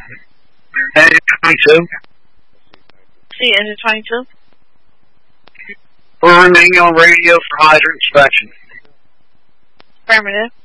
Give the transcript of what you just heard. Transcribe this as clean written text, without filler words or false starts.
Engine 22. See, engine 22. We're remaining on radio for hydrant inspection. Affirmative.